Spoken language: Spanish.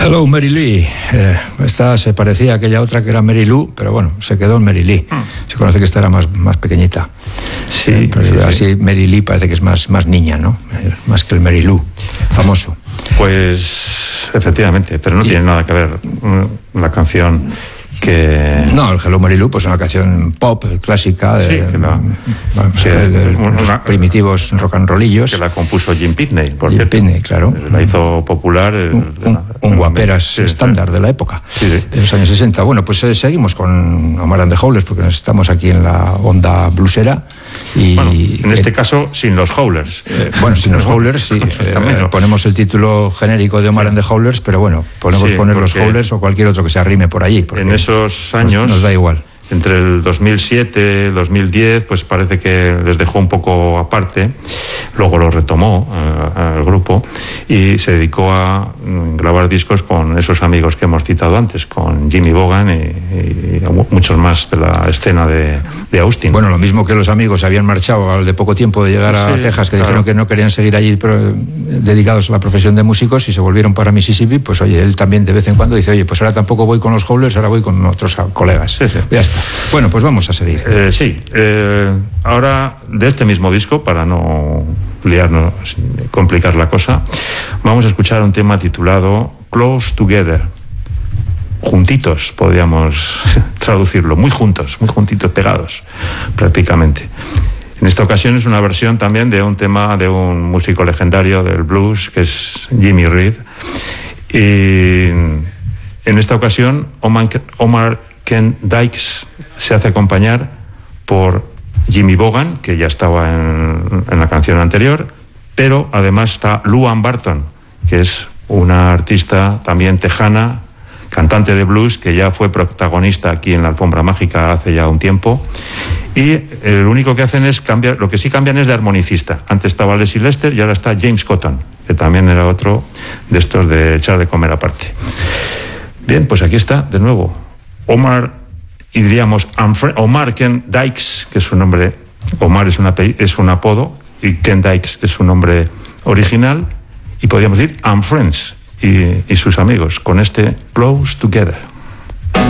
Hello, Mary Lee. Esta se parecía a aquella otra que era Mary Lou, pero bueno, se quedó en Mary Lee. Se conoce que esta era más pequeñita. Sí, así sí. Mary Lee parece que es más niña, ¿no? Más que el Mary Lou, famoso. Pues efectivamente, pero no tiene nada que ver la canción que... No, el Hello Mary Lou pues es una canción pop clásica de, sí, de los primitivos rock and rollillos, que la compuso Jim Pitney, por Jim cierto. Pitney, claro. La hizo popular un guaperas estándar de la época, de los años 60. Bueno, pues seguimos con Omar and the Howlers porque estamos aquí en la onda bluesera y bueno, en este caso sin los Howlers. Bueno, sin los Howlers sí. Ponemos el título genérico de Omar and the Howlers, pero bueno, podemos poner los Howlers o cualquier otro que se arrime por allí. En esos años nos da igual. Entre el 2007 y 2010, pues parece que les dejó un poco aparte. Luego lo retomó al grupo y se dedicó a grabar discos con esos amigos que hemos citado antes, con Jimmy Vaughan y muchos más de la escena de Austin. Bueno, lo mismo que los amigos habían marchado al de poco tiempo de llegar a Texas, que dijeron que no querían seguir allí dedicados a la profesión de músicos y se volvieron para Mississippi, pues oye, él también de vez en cuando dice, oye, pues ahora tampoco voy con los Howlers, ahora voy con otros colegas. Sí. Ya está. Bueno, pues vamos a seguir. Ahora, de este mismo disco, para no liarnos, complicar la cosa, vamos a escuchar un tema titulado Close Together. Juntitos, podríamos traducirlo, muy juntitos, pegados, prácticamente. En esta ocasión es una versión también de un tema de un músico legendario del blues, que es Jimmy Reed. Y en esta ocasión, Omar Ken Dykes se hace acompañar por Jimmy Vaughan, que ya estaba en la canción anterior, pero además está Luann Barton, que es una artista también tejana, cantante de blues, que ya fue protagonista aquí en la Alfombra Mágica hace ya un tiempo. Y lo único que hacen es cambiar, lo que sí cambian es de armonicista. Antes estaba Leslie Lester y ahora está James Cotton, que también era otro de estos de echar de comer aparte. Bien, pues aquí está, de nuevo, Omar, y diríamos Omar Ken Dykes, que es su nombre. Omar es un apodo, y Ken Dykes es su nombre original, y podríamos decir and Friends, y sus amigos, con este Close Together.